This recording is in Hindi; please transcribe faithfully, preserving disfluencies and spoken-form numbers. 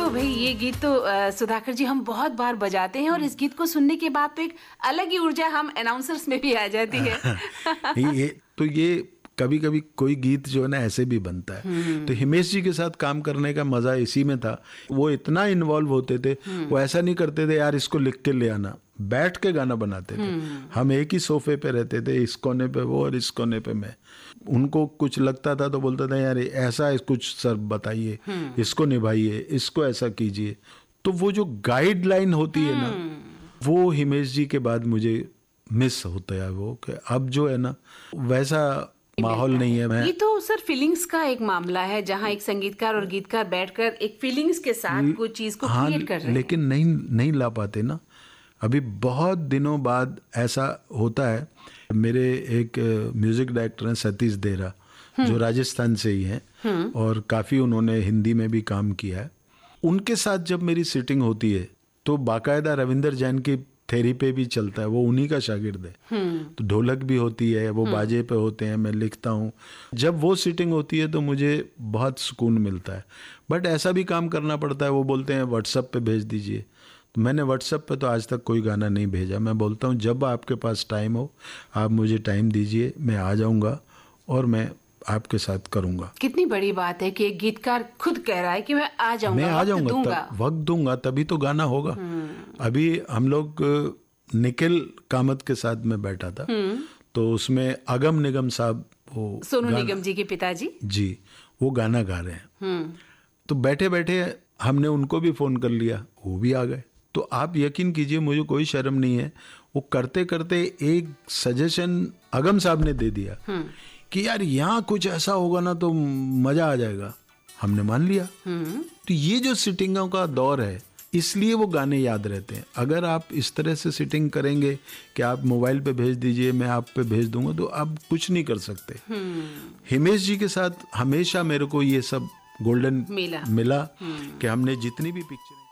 तो भाई ये गीत तो अ, सुधाकर जी हम बहुत बार बजाते हैं और इस गीत को सुनने के बाद तो एक अलग ही ऊर्जा हम अनाउंसर्स में भी आ जाती है। ये तो ये कभी कभी कोई गीत जो है ना ऐसे भी बनता है। तो हिमेश जी के साथ काम करने का मजा इसी में था। वो इतना इन्वॉल्व होते थे, वो ऐसा नहीं करते थे यार इसको लिख के ले आना, बैठ के गाना बनाते थे। हम एक ही सोफे पे रहते थे, इस कोने पे वो और इस कोने पे मैं। उनको कुछ लगता था तो बोलता था यार ऐसा कुछ सर बताइए, इसको निभाइए, इसको ऐसा कीजिए। तो वो जो गाइडलाइन होती है ना, वो हिमेश जी के बाद मुझे मिस होता है। वो कि अब जो है ना वैसा माहौल नहीं है। मैं ये तो सर फीलिंग्स का एक मामला है जहाँ एक संगीतकार और गीतकार बैठकर एक फीलिंग्स के साथ कोई चीज को हाँ, क्रिएट कर रहे हैं। लेकिन नहीं नहीं ला पाते ना। अभी बहुत दिनों बाद ऐसा होता है। मेरे एक म्यूजिक डायरेक्टर हैं सतीश देरा, जो राजस्थान से ही हैं और काफी उन्होंने हिंदी में भी काम किया है। उनके साथ जब मेरी सिटिंग होती है तो बाकायदा रविंदर जैन की थेरी पे भी चलता है। वो उन्हीं का शागिर्द है। तो ढोलक भी होती है, वो बाजे पे होते हैं, मैं लिखता हूँ। जब वो सिटिंग होती है तो मुझे बहुत सुकून मिलता है। बट ऐसा भी काम करना पड़ता है। वो बोलते हैं व्हाट्सएप पे भेज दीजिए, तो मैंने व्हाट्सएप पे तो आज तक कोई गाना नहीं भेजा। मैं बोलता हूँ जब आपके पास टाइम हो आप मुझे टाइम दीजिए, मैं आ जाऊँगा और मैं आपके साथ करूंगा। कितनी बड़ी बात है कि एक गीतकार खुद कह रहा है कि मैं आ जाऊंगा, मैं आ जाऊंगा, वक्त दूंगा तभी तो गाना होगा। अभी हम लोग निखिल कामत के साथ में बैठा था, तो उसमें अगम निगम साहब, वो सोनू निगम जी के पिताजी जी, वो गाना गा रहे हैं। तो बैठे बैठे हमने उनको भी फोन कर लिया, वो भी आ गए। तो आप यकीन कीजिए, मुझे कोई शर्म नहीं है। वो करते करते एक सजेशन अगम साहब ने दे दिया कि यार यहाँ कुछ ऐसा होगा ना तो मजा आ जाएगा। हमने मान लिया। तो ये जो सिटिंगों का दौर है, इसलिए वो गाने याद रहते हैं। अगर आप इस तरह से सिटिंग करेंगे कि आप मोबाइल पे भेज दीजिए, मैं आप पे भेज दूंगा, तो आप कुछ नहीं कर सकते। हिमेश जी के साथ हमेशा मेरे को ये सब गोल्डन मिला, मिला कि हमने जितनी भी पिक्चर